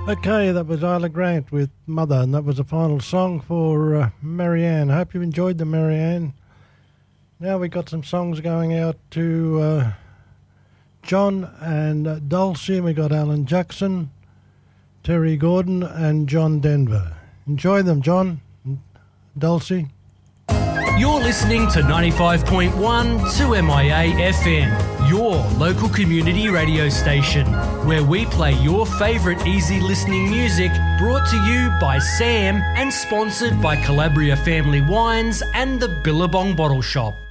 Okay, that was Isla Grant with Mother, and that was the final song for Marianne. I hope you enjoyed the Marianne. Now we got some songs going out to John and Dulcie. We got Alan Jackson, Terry Gordon, and John Denver. Enjoy them, John and Dulcie. You're listening to 95.1 2MIA FM, your local community radio station, where we play your favourite easy listening music, brought to you by Sam and sponsored by Calabria Family Wines and the Billabong Bottle Shop.